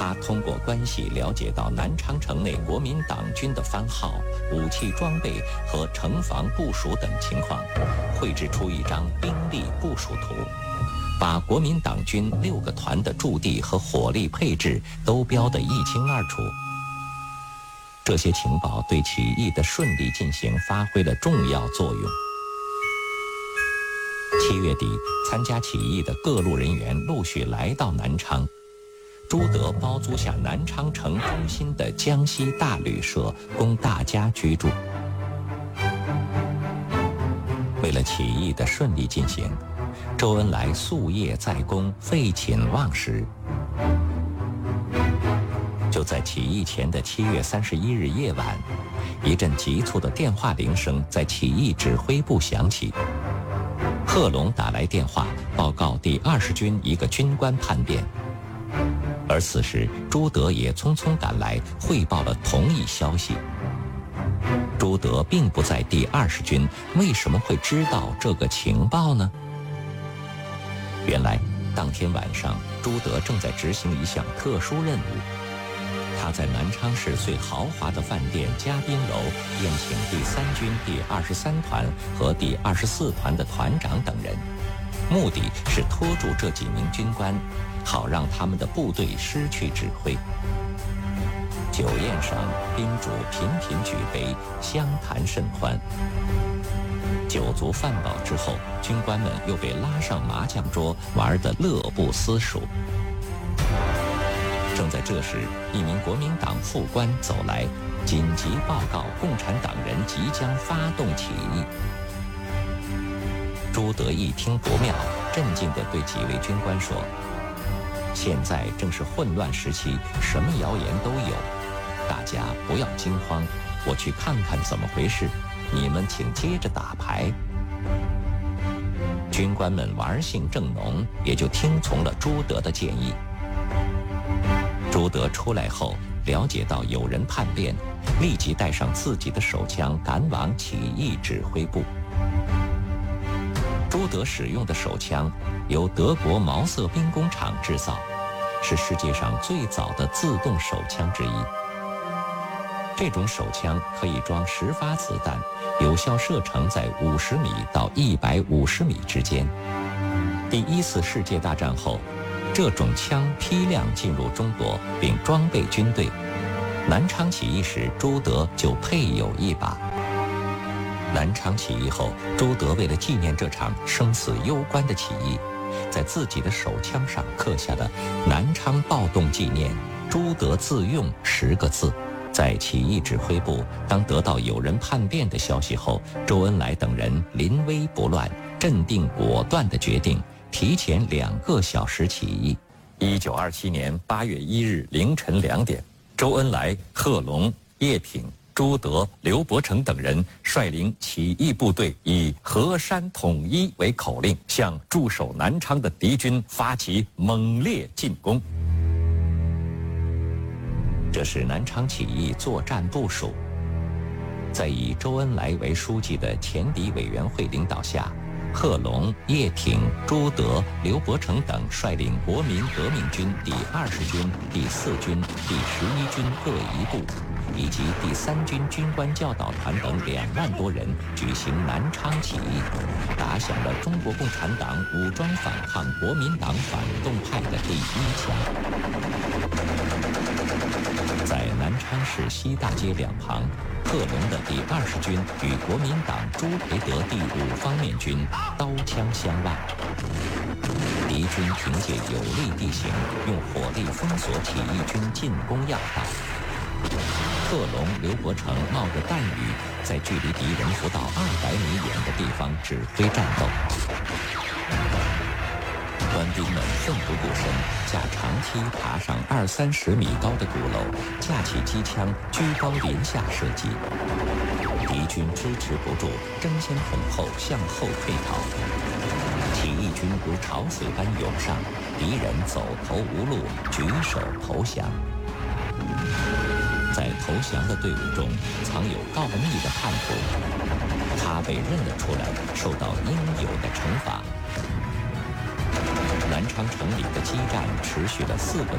他通过关系了解到南昌城内国民党军的番号、武器装备和城防部署等情况，绘制出一张兵力部署图，把国民党军6个团的驻地和火力配置都标得一清二楚。这些情报对起义的顺利进行发挥了重要作用。7月底，参加起义的各路人员陆续来到南昌。朱德包租下南昌城中心的江西大旅社，供大家居住。为了起义的顺利进行，周恩来夙夜在公，废寝忘食。就在起义前的7月31日夜晚，一阵急促的电话铃声在起义指挥部响起。贺龙打来电话，报告第20军一个军官叛变。而此时，朱德也匆匆赶来，汇报了同一消息。朱德并不在第20军，为什么会知道这个情报呢？原来，当天晚上，朱德正在执行一项特殊任务。他在南昌市最豪华的饭店嘉宾楼宴请第3军第23团和第24团的团长等人，目的是拖住这几名军官，好让他们的部队失去指挥。酒宴上，宾主频频举杯，相谈甚欢。酒足饭饱之后，军官们又被拉上麻将桌，玩得乐不思蜀。正在这时，一名国民党副官走来，紧急报告共产党人即将发动起义。朱德一听不妙，镇静地对几位军官说：“现在正是混乱时期，什么谣言都有，大家不要惊慌，我去看看怎么回事，你们请接着打牌。”军官们玩性正浓，也就听从了朱德的建议。朱德出来后，了解到有人叛变，立即带上自己的手枪赶往起义指挥部。朱德使用的手枪由德国毛瑟兵工厂制造，是世界上最早的自动手枪之一。这种手枪可以装10发子弹，有效射程在50米到150米之间。第1次世界大战后，这种枪批量进入中国，并装备军队。南昌起义时，朱德就配有一把。南昌起义后，朱德为了纪念这场生死攸关的起义，在自己的手枪上刻下了“南昌暴动纪念，朱德自用”10个字。在起义指挥部，当得到有人叛变的消息后，周恩来等人临危不乱，镇定果断地决定提前2个小时起义。1927年8月1日凌晨2点，周恩来、贺龙、叶挺、朱德、刘伯承等人率领起义部队，以河山统一为口令，向驻守南昌的敌军发起猛烈进攻。这是南昌起义作战部署。在以周恩来为书记的前敌委员会领导下，贺龙、叶挺、朱德、刘伯承等率领国民革命军第20军、第4军、第11军各一部，以及第3军军官教导团等2万多人举行南昌起义，打响了中国共产党武装反抗国民党反动派的第1枪。在南昌市西大街两旁，贺龙的第20军与国民党朱培德第5方面军刀枪相望。敌军凭借有利地形，用火力封锁起义军进攻要道。贺龙、刘伯承冒着弹雨，在距离敌人不到200米远的地方指挥战斗。官兵们奋不顾身，架长梯爬上20-30米高的鼓楼，架起机枪，居高临下射击。敌军支持不住，争先恐后向后退逃。起义军如潮水般涌上，敌人走投无路，举手投降。在投降的队伍中，藏有告密的叛徒，他被认了出来，受到应有的惩罚。南昌城里的激战持续了4个